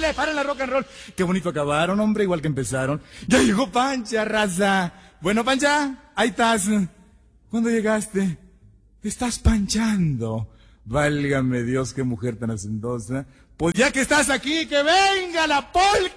paren la rock and roll. Qué bonito acabaron, hombre, igual que empezaron. Ya llegó Pancha, raza. Bueno, Pancha, ahí estás. ¿Cuándo llegaste? Estás panchando. Válgame Dios, qué mujer tan hacendosa. Pues ya que estás aquí, que venga la polca.